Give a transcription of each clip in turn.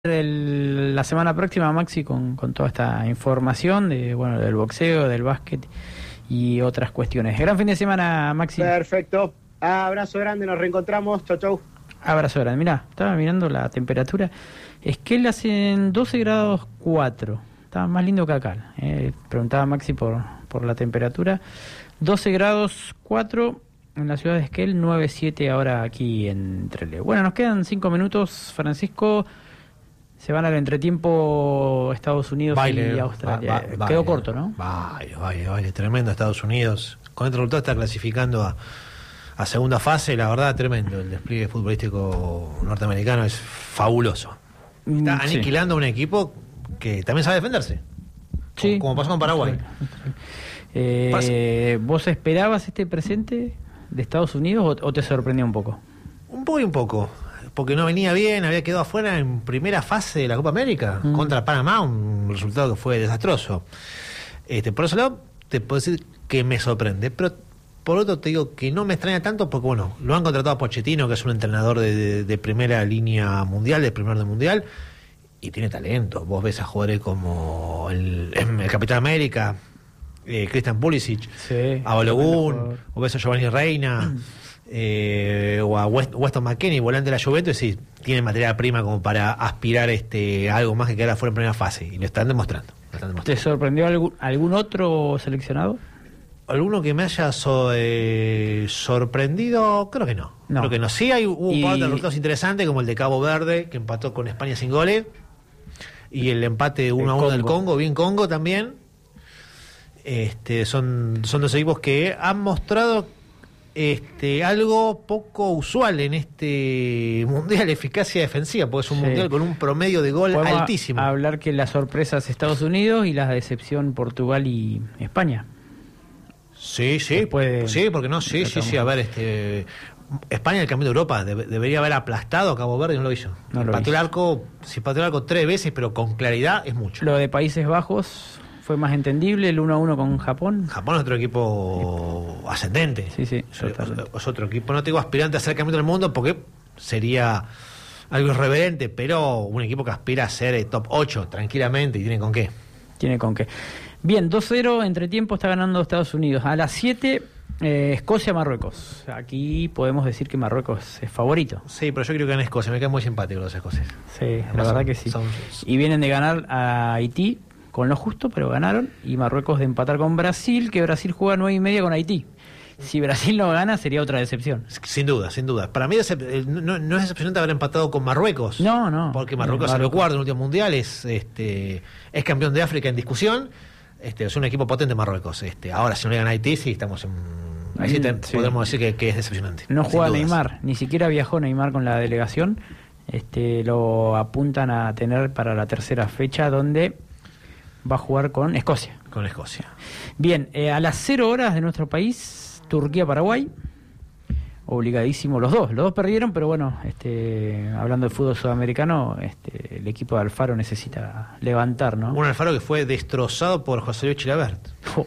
La semana próxima, Maxi, con toda esta información del boxeo, del básquet y otras cuestiones. Gran fin de semana, Maxi. Perfecto. Abrazo grande, nos reencontramos. Chau, chau. Abrazo grande. Mirá, estaba mirando la temperatura. Esquel hacen 12 grados 4. Está más lindo que acá. Preguntaba Maxi por la temperatura. 12 grados 4 en la ciudad de Esquel, 9.7 ahora aquí en Trelew. Bueno, nos quedan 5 minutos, Francisco. Se van al entretiempo Estados Unidos y Australia. Quedó corto, ¿no? Vaya, tremendo Estados Unidos. Con este resultado está clasificando a segunda fase. La verdad, tremendo. El despliegue futbolístico norteamericano es fabuloso. Está aniquilando a un equipo que también sabe defenderse. Sí. Como pasó con Paraguay. ¿Vos esperabas este presente de Estados Unidos o te sorprendió un poco? Un poco y un poco. Porque no venía bien, había quedado afuera en primera fase de la Copa América contra Panamá, un resultado que fue desastroso. Por eso lado te puedo decir que me sorprende, pero por otro te digo que no me extraña tanto porque, bueno, lo han contratado a Pochettino, que es un entrenador de primera línea mundial, de primer orden mundial, y tiene talento. Vos ves a jugadores como el Capitán América, Christian Pulisic, sí, a Balogun, o ves a Giovanni Reina, o a Weston McKennie, volante de la Juventus, sí, tiene materia prima como para aspirar algo más que quedar afuera en primera fase, y lo están demostrando. ¿Te sorprendió algún otro seleccionado? ¿Alguno que me haya sorprendido? Creo que no. Creo que no. Sí, hubo un par de resultados interesantes, como el de Cabo Verde, que empató con España sin goles, y el empate 1-1 del Congo, bien Congo también. Son dos equipos que han mostrado algo poco usual en este mundial, eficacia defensiva, porque es un mundial con un promedio de gol altísimo. Hablar que las sorpresas Estados Unidos y la decepción Portugal y España. Sí, porque no, sí, a ver, España, el campeón de Europa, debería haber aplastado a Cabo Verde y no lo hizo. Pateó el arco 3 veces, pero con claridad es mucho. Lo de Países Bajos fue más entendible, el 1-1 con Japón. Japón es otro equipo ascendente. Sí. Es otro equipo, no te digo aspirante a ser campeón del mundo porque sería algo irreverente, pero un equipo que aspira a ser top 8 tranquilamente y tiene con qué. Bien, 2-0, entretiempo está ganando Estados Unidos. A las 7, Escocia-Marruecos. Aquí podemos decir que Marruecos es favorito. Sí, pero yo creo que gana Escocia, me quedan muy simpáticos los escoceses. Sí, la verdad que sí. Y vienen de ganar a Haití con lo justo, pero ganaron, y Marruecos de empatar con Brasil, que Brasil juega 9:30 con Haití. Si Brasil no gana, sería otra decepción. Sin duda. Para mí no es decepcionante haber empatado con Marruecos. No. Porque Marruecos salió cuarto en el último mundial, es campeón de África en discusión. Es un equipo potente Marruecos. Ahora, si no le gana a Haití, sí estamos en... Ahí sí podemos decir que es decepcionante. No juega Neymar, ni siquiera viajó Neymar con la delegación. Lo apuntan a tener para la tercera fecha, donde va a jugar con Escocia. Bien, a las 0 horas de nuestro país, Turquía-Paraguay. Obligadísimo los dos perdieron, pero bueno, hablando de fútbol sudamericano, el equipo de Alfaro necesita levantar, ¿no? Un Alfaro que fue destrozado por José Luis Chilabert.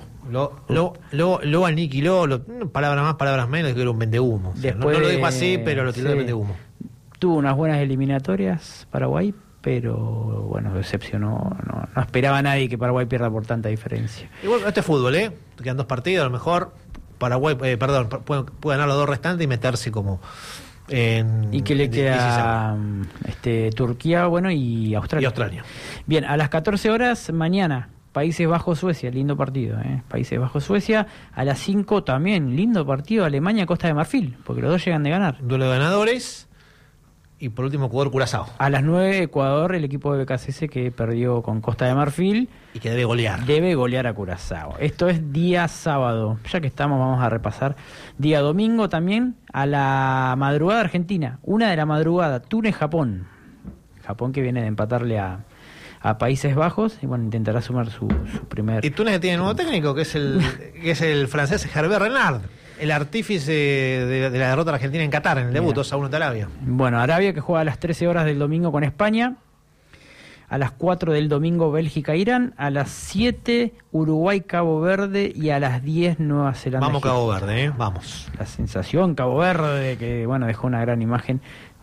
Lo aniquiló, palabras más, palabras menos, que era un vendehumo. No lo dijo así, pero lo tildó de vendehumo. Tuvo unas buenas eliminatorias Paraguay, pero bueno, decepcionó. No esperaba a nadie que Paraguay pierda por tanta diferencia. Igual este es fútbol, quedan 2 partidos, a lo mejor Paraguay, puede ganar los 2 restantes y meterse como en... ¿Y qué le queda? Turquía, y Australia. Bien, a las 14 horas mañana, Países Bajos-Suecia, lindo partido, Países Bajos-Suecia. A las 5 también, lindo partido, Alemania-Costa de Marfil, porque los dos llegan de ganar. Duelo de ganadores. Y por último, Ecuador-Curazao. A las 9, Ecuador, el equipo de BKCS que perdió con Costa de Marfil. Y que debe golear. Debe golear a Curazao. Esto es día sábado. Ya que estamos, vamos a repasar. Día domingo también, a la madrugada Argentina. 1 de la madrugada, Túnez-Japón. Japón que viene de empatarle a Países Bajos. Y bueno, intentará sumar su primer... Y Túnez tiene nuevo técnico, que es el francés Hervé Renard. El artífice de la derrota de la Argentina en Qatar, en el debut, 2-1 ante Arabia. Bueno, Arabia que juega a las 13 horas del domingo con España. A las 4 del domingo, Bélgica-Irán. A las 7, Uruguay-Cabo Verde. Y a las 10, Nueva Zelanda. Vamos Cabo Verde, vamos. La sensación Cabo Verde, que dejó una gran imagen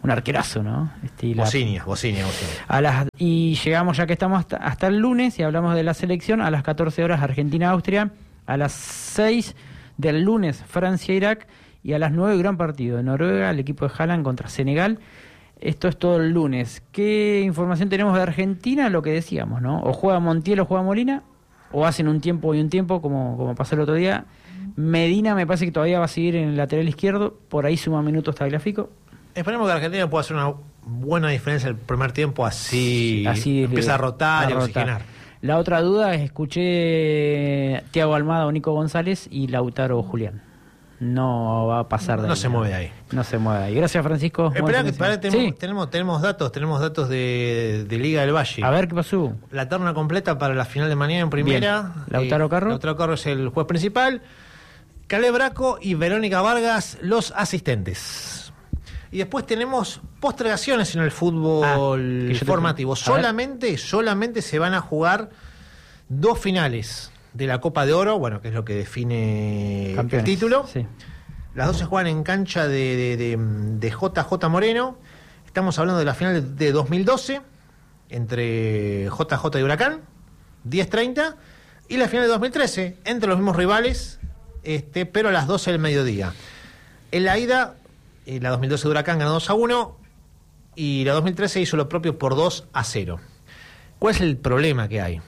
un arquerazo, ¿no? Bocinia. Y llegamos, ya que estamos hasta el lunes, y hablamos de la selección, a las 14 horas Argentina-Austria, a las 6 del lunes Francia-Irak, y a las 9 gran partido de Noruega, el equipo de Haaland contra Senegal. Esto es todo el lunes. ¿Qué información tenemos de Argentina? Lo que decíamos, ¿no? O juega Montiel o juega Molina, o hacen un tiempo y un tiempo, como pasó el otro día. Medina me parece que todavía va a seguir en el lateral izquierdo, por ahí suma minutos Tagliafico. Esperemos que Argentina pueda hacer una buena diferencia el primer tiempo, así empieza a rotar y a oxigenar. La otra duda es, escuché Thiago Almada o Nico González y Lautaro o Julián. No va a pasar de ahí. No se mueve de ahí. No se mueve de ahí. Gracias, Francisco. Tenemos datos de Liga del Valle. A ver qué pasó. La terna completa para la final de mañana en primera. Bien. Lautaro Carro. Lautaro Carro es el juez principal. Caleb Braco y Verónica Vargas, los asistentes. Y después tenemos postergaciones en el fútbol formativo. Solamente se van a jugar 2 finales de la Copa de Oro, bueno, que es lo que define campeones, el título. Sí. Las 2 se juegan en cancha de JJ Moreno. Estamos hablando de la final de 2012 entre JJ y Huracán, 10:30, y la final de 2013 entre los mismos rivales, pero a las 12 del mediodía. En la ida, la 2012 de Huracán ganó 2-1 y la 2013 hizo lo propio por 2-0. ¿Cuál es el problema que hay?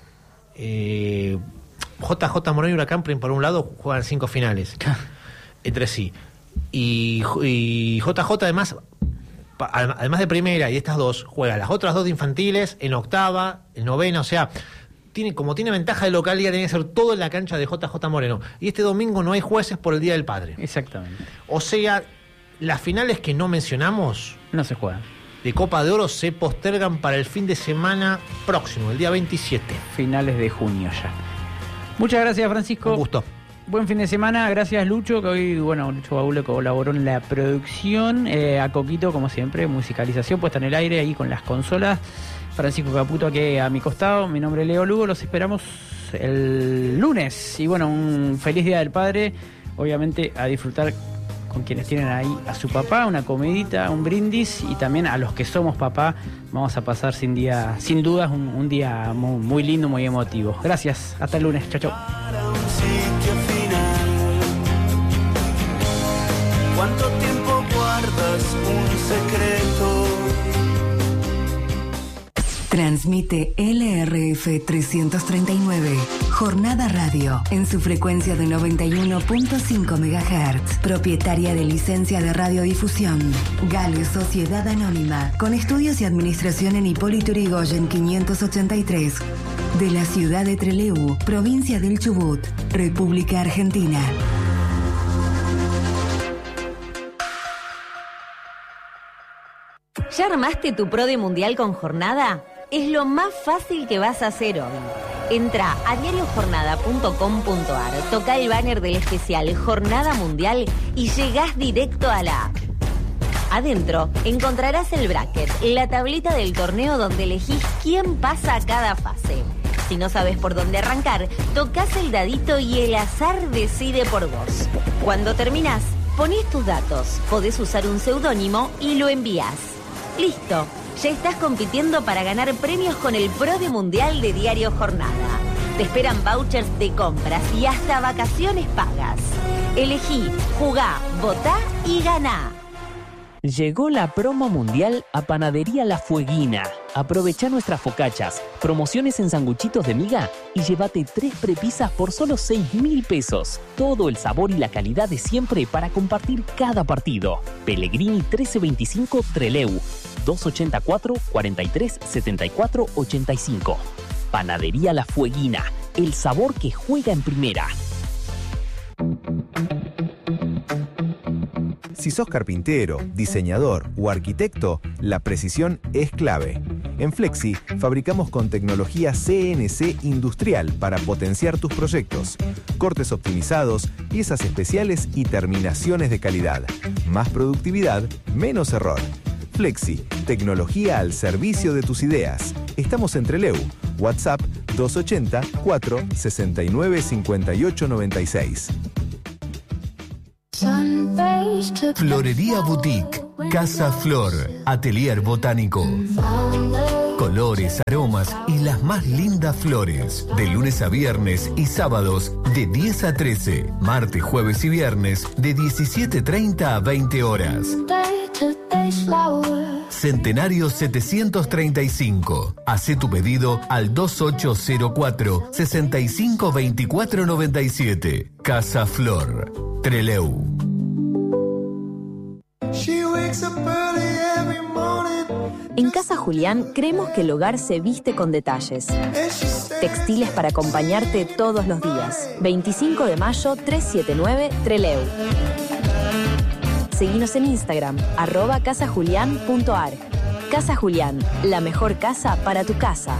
JJ Moreno y Huracán, por un lado, juegan 5 finales entre sí. Y JJ, además de primera y estas 2, juega las otras 2 de infantiles, en octava, en novena. O sea, tiene ventaja de localidad, tiene que ser todo en la cancha de JJ Moreno. Y este domingo no hay jueces por el Día del Padre. Exactamente. O sea, las finales que no mencionamos no se juegan. De Copa de Oro se postergan para el fin de semana próximo, el día 27. Finales de junio ya. Muchas gracias, Francisco. Un gusto. Buen fin de semana. Gracias, Lucho, que hoy, Lucho Baule colaboró en la producción. A Coquito, como siempre, musicalización puesta en el aire ahí con las consolas. Francisco Caputo aquí a mi costado. Mi nombre es Leo Lugo. Los esperamos el lunes. Y un feliz Día del Padre. Obviamente a disfrutar con quienes tienen ahí a su papá, una comidita, un brindis, y también a los que somos papá, vamos a pasar sin dudas un día muy, muy lindo, muy emotivo. Gracias, hasta el lunes, chao, chao. ¿Cuánto tiempo guardas un secreto? Transmite LRF 339, Jornada Radio, en su frecuencia de 91.5 MHz, propietaria de licencia de radiodifusión. Gale Sociedad Anónima, con estudios y administración en Hipólito Yrigoyen 583, de la ciudad de Trelew, provincia del Chubut, República Argentina. ¿Ya armaste tu PRODE Mundial con Jornada? Es lo más fácil que vas a hacer hoy. Entra a diariojornada.com.ar, toca el banner del especial Jornada Mundial y llegás directo a la app. Adentro encontrarás el bracket, la tablita del torneo donde elegís quién pasa a cada fase. Si no sabes por dónde arrancar, tocas el dadito y el azar decide por vos. Cuando terminás, ponés tus datos, podés usar un seudónimo y lo envías. ¡Listo! Ya estás compitiendo para ganar premios con el PRODE Mundial de Diario Jornada. Te esperan vouchers de compras y hasta vacaciones pagas. Elegí, jugá, votá y ganá. Llegó la promo mundial a Panadería La Fueguina. Aprovecha nuestras focachas, promociones en sanguchitos de miga y llévate 3 prepisas por solo 6.000 pesos. Todo el sabor y la calidad de siempre para compartir cada partido. Pellegrini 1325 Trelew, 284 43 74 85. Panadería La Fueguina, el sabor que juega en primera. Si sos carpintero, diseñador o arquitecto, la precisión es clave. En Flexi fabricamos con tecnología CNC industrial para potenciar tus proyectos. Cortes optimizados, piezas especiales y terminaciones de calidad. Más productividad, menos error. Flexi, tecnología al servicio de tus ideas. Estamos en Trelew. WhatsApp 280 4 69 58 96. Florería Boutique. Casa Flor, Atelier Botánico. Colores, aromas y las más lindas flores. De lunes a viernes y sábados de 10 a 13. Martes, jueves y viernes de 17:30 a 20 horas. Centenario 735. Hacé tu pedido al 2804 652497. Casa Flor, Trelew. En Casa Julián creemos que el hogar se viste con detalles. Textiles para acompañarte todos los días. 25 de mayo 379 Trelew. Seguinos en Instagram, @casajulian.ar. Casa Julián, la mejor casa para tu casa.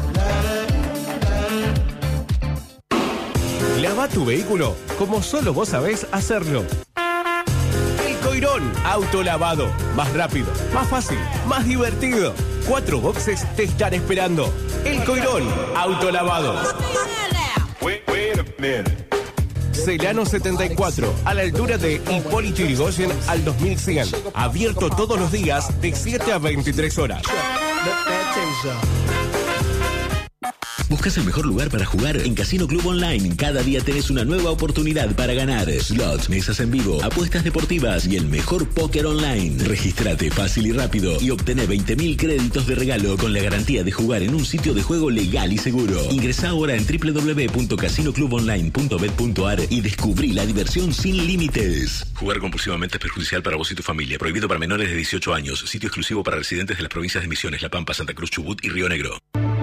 Lava tu vehículo como solo vos sabés hacerlo. El Coirón Autolavado. Más rápido, más fácil, más divertido. 4 boxes te están esperando. El Coirón Autolavado. Celano 74, a la altura de Hipólito Yrigoyen al 2100. Abierto todos los días de 7 a 23 horas. ¿Buscas el mejor lugar para jugar? En Casino Club Online, cada día tenés una nueva oportunidad para ganar. Slots, mesas en vivo, apuestas deportivas y el mejor póker online. Regístrate fácil y rápido y obtené 20.000 créditos de regalo con la garantía de jugar en un sitio de juego legal y seguro. Ingresá ahora en www.casinoclubonline.bet.ar y descubrí la diversión sin límites. Jugar compulsivamente es perjudicial para vos y tu familia. Prohibido para menores de 18 años. Sitio exclusivo para residentes de las provincias de Misiones, La Pampa, Santa Cruz, Chubut y Río Negro.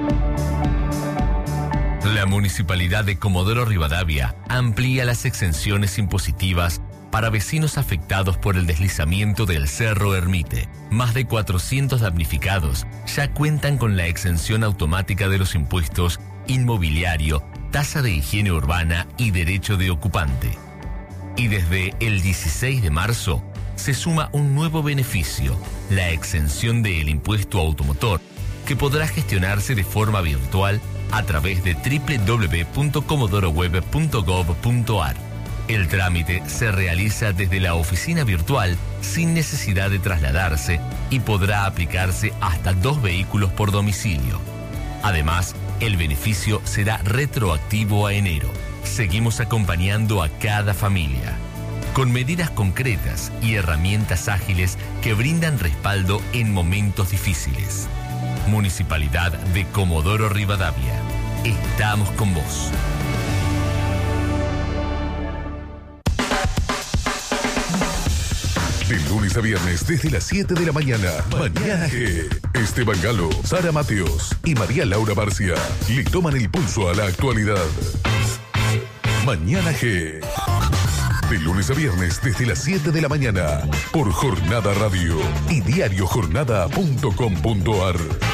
La Municipalidad de Comodoro Rivadavia amplía las exenciones impositivas para vecinos afectados por el deslizamiento del Cerro Ermite. Más de 400 damnificados ya cuentan con la exención automática de los impuestos inmobiliario, tasa de higiene urbana y derecho de ocupante. Y desde el 16 de marzo se suma un nuevo beneficio, la exención del impuesto automotor, que podrá gestionarse de forma virtual a través de www.comodoroweb.gov.ar. El trámite se realiza desde la oficina virtual sin necesidad de trasladarse y podrá aplicarse hasta 2 vehículos por domicilio. Además, el beneficio será retroactivo a enero. Seguimos acompañando a cada familia, con medidas concretas y herramientas ágiles que brindan respaldo en momentos difíciles. Municipalidad de Comodoro Rivadavia. Estamos con vos. De lunes a viernes desde las 7 de la mañana. Mañana G. Esteban Galo, Sara Mateos y María Laura Barcia le toman el pulso a la actualidad. Mañana G. De lunes a viernes desde las 7 de la mañana por Jornada Radio y diariojornada.com.ar.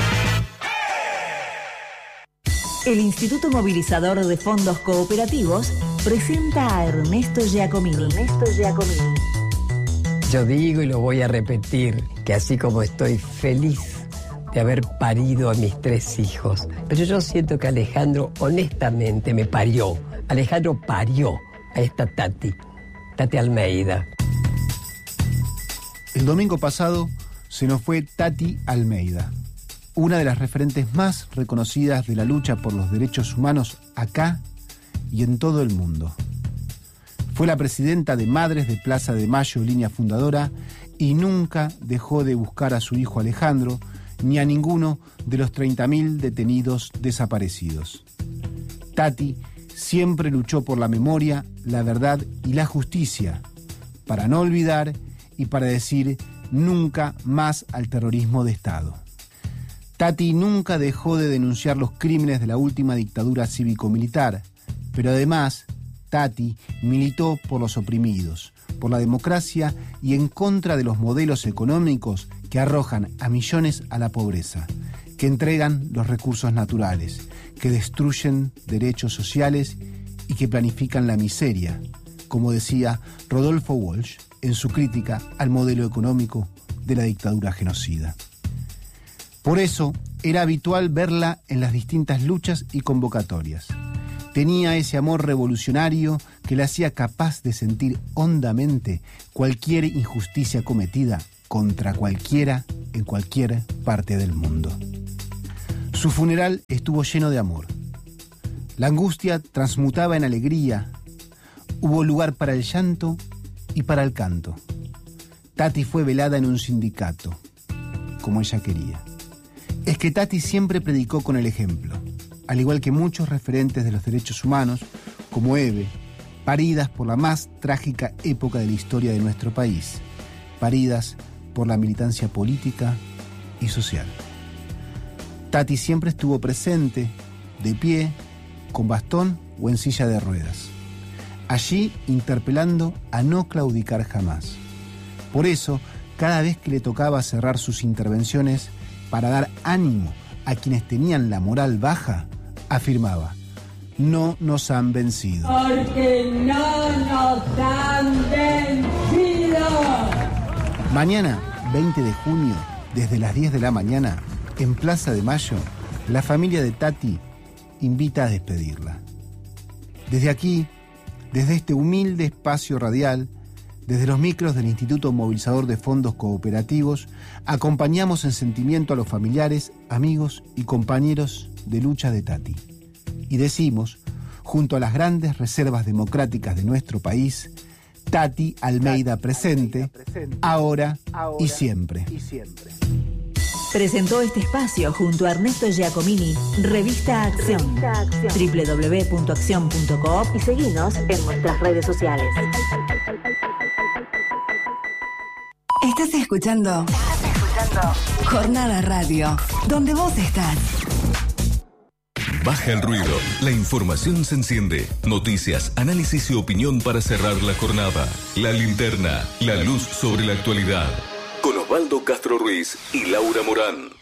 El Instituto Movilizador de Fondos Cooperativos presenta a Ernesto Giacomini. Yo digo y lo voy a repetir, que así como estoy feliz de haber parido a mis 3 hijos, pero yo siento que Alejandro honestamente me parió. Alejandro parió a esta Tati Almeida. El domingo pasado se nos fue Tati Almeida, una de las referentes más reconocidas de la lucha por los derechos humanos acá y en todo el mundo. Fue la presidenta de Madres de Plaza de Mayo, línea fundadora, y nunca dejó de buscar a su hijo Alejandro ni a ninguno de los 30.000 detenidos desaparecidos. Tati siempre luchó por la memoria, la verdad y la justicia, para no olvidar y para decir nunca más al terrorismo de Estado. Tati nunca dejó de denunciar los crímenes de la última dictadura cívico-militar, pero además Tati militó por los oprimidos, por la democracia y en contra de los modelos económicos que arrojan a millones a la pobreza, que entregan los recursos naturales, que destruyen derechos sociales y que planifican la miseria, como decía Rodolfo Walsh en su crítica al modelo económico de la dictadura genocida. Por eso era habitual verla en las distintas luchas y convocatorias. Tenía ese amor revolucionario que la hacía capaz de sentir hondamente cualquier injusticia cometida contra cualquiera en cualquier parte del mundo. Su funeral estuvo lleno de amor. La angustia transmutaba en alegría. Hubo lugar para el llanto y para el canto. Tati fue velada en un sindicato, como ella quería. Es que Tati siempre predicó con el ejemplo, al igual que muchos referentes de los derechos humanos, como Eve, paridas por la más trágica época de la historia de nuestro país, paridas por la militancia política y social. Tati siempre estuvo presente, de pie, con bastón o en silla de ruedas, allí interpelando a no claudicar jamás. Por eso, cada vez que le tocaba cerrar sus intervenciones para dar ánimo a quienes tenían la moral baja, afirmaba: no nos han vencido. Porque no nos han vencido. Mañana, 20 de junio, desde las 10 de la mañana, en Plaza de Mayo, la familia de Tati invita a despedirla. Desde aquí, desde este humilde espacio radial, desde los micros del Instituto Movilizador de Fondos Cooperativos, acompañamos en sentimiento a los familiares, amigos y compañeros de lucha de Tati. Y decimos, junto a las grandes reservas democráticas de nuestro país, Tati Almeida presente, ahora y siempre. Presentó este espacio junto a Ernesto Giacomini, Revista Acción. www.accion.coop y seguinos en nuestras redes sociales. Estás escuchando Jornada Radio, donde vos estás. Baja el ruido, la información se enciende. Noticias, análisis y opinión para cerrar la jornada. La linterna, la luz sobre la actualidad. Con Osvaldo Castro Ruiz y Laura Morán.